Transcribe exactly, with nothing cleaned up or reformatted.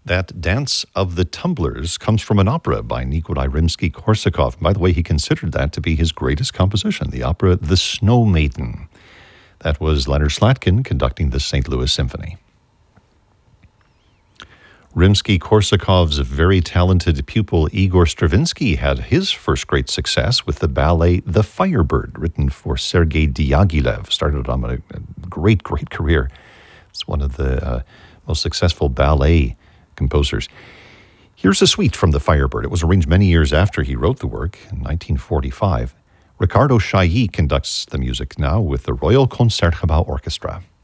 That Dance of the Tumblers comes from an opera by Nikolai Rimsky-Korsakov. By the way, he considered that to be his greatest composition, the opera The Snow Maiden. That was Leonard Slatkin conducting the Saint Louis Symphony. Rimsky-Korsakov's very talented pupil Igor Stravinsky had his first great success with the ballet The Firebird, written for Sergei Diaghilev. Started on a great, great career. It's one of the uh, most successful ballet composers. Here's a suite from The Firebird. It was arranged many years after he wrote the work, in nineteen forty-five. Ricardo Chailly conducts the music now with the Royal Concertgebouw Orchestra.